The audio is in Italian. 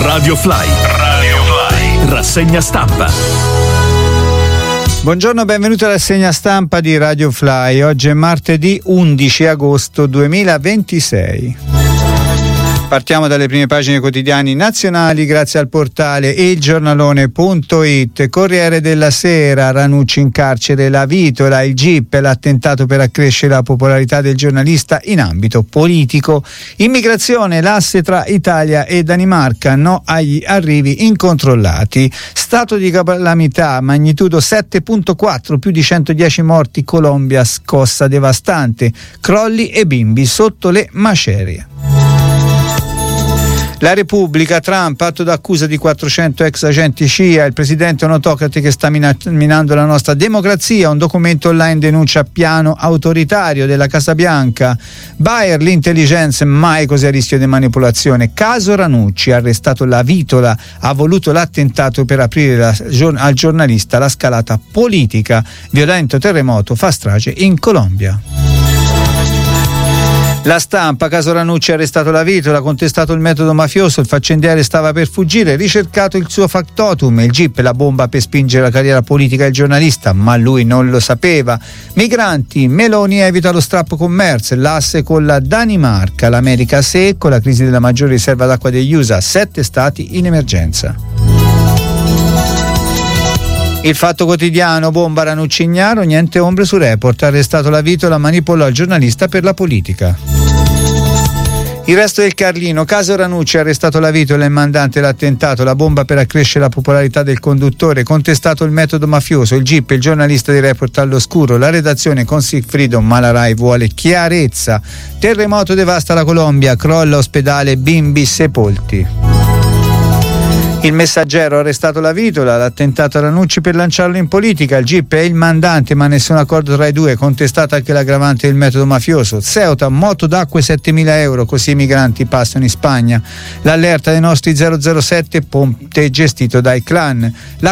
Radio Fly. Rassegna stampa. Buongiorno, benvenuti alla rassegna stampa di Radio Fly. Oggi è martedì 11 agosto 2026. Partiamo dalle prime pagine quotidiani nazionali grazie al portale ilgiornalone.it. Corriere della Sera, Ranucci in carcere, la vitola, il GIP, l'attentato per accrescere la popolarità del giornalista in ambito politico. Immigrazione, l'asse tra Italia e Danimarca, no agli arrivi incontrollati. Stato di calamità, magnitudo 7.4, più di 110 morti, Colombia, scossa devastante, crolli e bimbi sotto le macerie. La Repubblica, Trump, atto d'accusa di 400 ex agenti CIA, il presidente è un autocrate che sta minando la nostra democrazia, un documento online denuncia piano autoritario della Casa Bianca. Bayer, l'intelligence mai così a rischio di manipolazione. Caso Ranucci, arrestato la vitola, ha voluto l'attentato per aprire al giornalista la scalata politica. Violento terremoto fa strage in Colombia. La Stampa, caso Ranucci, arrestato la vitola, contestato il metodo mafioso, il faccendiere stava per fuggire, ricercato il suo factotum, il GIP, la bomba per spingere la carriera politica del giornalista, ma lui non lo sapeva. Migranti, Meloni evita lo strappo con Merz, l'asse con la Danimarca, l'America a secco, la crisi della maggiore riserva d'acqua degli USA, 7 stati in emergenza. Il Fatto Quotidiano, bomba Ranucci ignaro, niente ombre su Report, arrestato la vitola, manipolò il giornalista per la politica. Il Resto del Carlino, caso Ranucci, arrestato la vitola, il mandante l'attentato, la bomba per accrescere la popolarità del conduttore, contestato il metodo mafioso, il GIP, il giornalista di Report all'oscuro, la redazione con Sigfrido, ma la Rai vuole chiarezza. Terremoto devasta la Colombia, crolla ospedale, bimbi sepolti. Il Messaggero, arrestato la vitola, l'attentato a Ranucci per lanciarlo in politica, il GIP è il mandante ma nessun accordo tra i due, contestata anche l'aggravante del metodo mafioso. Ceuta, moto d'acqua 7.000 euro, così i migranti passano in Spagna. L'allerta dei nostri 007, ponte gestito dai clan. La